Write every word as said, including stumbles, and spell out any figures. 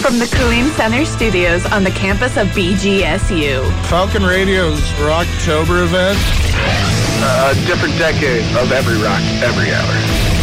From the Killeen Center Studios on the campus of B G S U. Falcon Radio's Rocktober event. A different decade of every rock, every hour.